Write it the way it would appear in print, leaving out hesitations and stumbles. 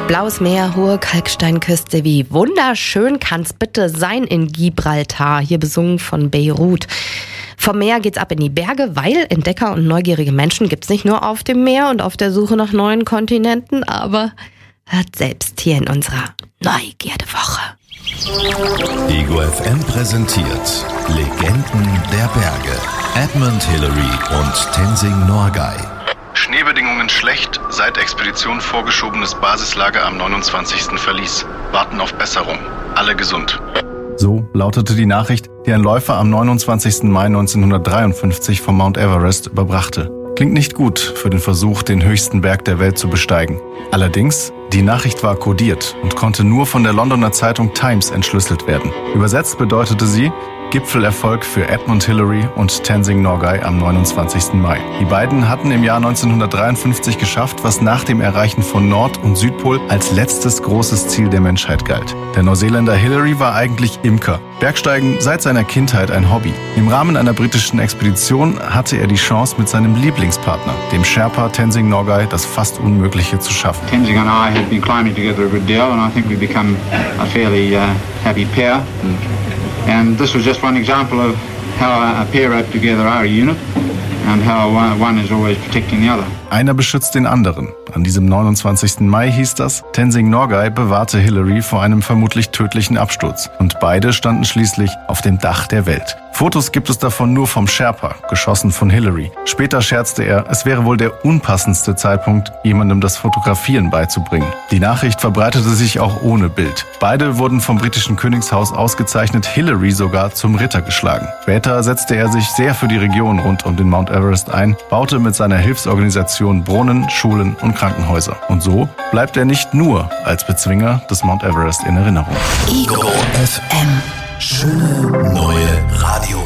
Blaues Meer, hohe Kalksteinküste, wie wunderschön kann's bitte sein in Gibraltar, hier besungen von Beirut. Vom Meer geht's ab in die Berge, weil Entdecker und neugierige Menschen gibt's nicht nur auf dem Meer und auf der Suche nach neuen Kontinenten, aber hört selbst hier in unserer Neugierde-Woche. Ego FM präsentiert Legenden der Berge. Edmund Hillary und Tenzing Norgay. Schneebedingungen schlecht, seit Expedition vorgeschobenes Basislager am 29. Verlies. Warten auf Besserung. Alle gesund. So lautete die Nachricht, die ein Läufer am 29. Mai 1953 vom Mount Everest überbrachte. Klingt nicht gut für den Versuch, den höchsten Berg der Welt zu besteigen. Allerdings, die Nachricht war kodiert und konnte nur von der Londoner Zeitung Times entschlüsselt werden. Übersetzt bedeutete sie Gipfelerfolg für Edmund Hillary und Tenzing Norgay am 29. Mai. Die beiden hatten im Jahr 1953 geschafft, was nach dem Erreichen von Nord- und Südpol als letztes großes Ziel der Menschheit galt. Der Neuseeländer Hillary war eigentlich Imker. Bergsteigen seit seiner Kindheit ein Hobby. Im Rahmen einer britischen Expedition hatte er die Chance, mit seinem Lieblingspartner, dem Sherpa Tenzing Norgay, das fast Unmögliche zu schaffen. Tenzing and I had been climbing together a good deal, and I think we've become a fairly happy pair. And this was just one example of how a pair rope together are a unit and how one is always protecting the other. Einer beschützt den anderen. An diesem 29. Mai hieß das, Tenzing Norgay bewahrte Hillary vor einem vermutlich tödlichen Absturz. Und beide standen schließlich auf dem Dach der Welt. Fotos gibt es davon nur vom Sherpa, geschossen von Hillary. Später scherzte er, es wäre wohl der unpassendste Zeitpunkt, jemandem das Fotografieren beizubringen. Die Nachricht verbreitete sich auch ohne Bild. Beide wurden vom britischen Königshaus ausgezeichnet, Hillary sogar zum Ritter geschlagen. Später setzte er sich sehr für die Region rund um den Mount Everest ein, baute mit seiner Hilfsorganisation Brunnen, Schulen und Krankenhäuser. Und so bleibt er nicht nur als Bezwinger des Mount Everest in Erinnerung. Ego FM. Schöne neue Radio.